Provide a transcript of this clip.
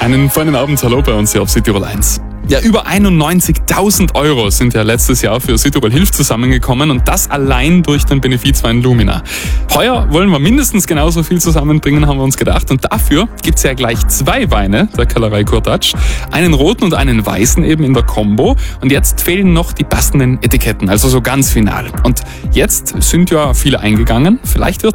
Einen feinen Abend, hallo bei uns hier auf Südtirol 1. Ja, über 91.000 € sind ja letztes Jahr für Südtirol Hilft zusammengekommen und das allein durch den Benefizwein Lumina. Heuer wollen wir mindestens genauso viel zusammenbringen, haben wir uns gedacht, und dafür gibt's ja gleich 2 Weine der Kellerei Kurtatsch, einen roten und einen weißen eben in der Combo, und jetzt fehlen noch die passenden Etiketten, also so ganz final. Und jetzt sind ja viele eingegangen, vielleicht wird's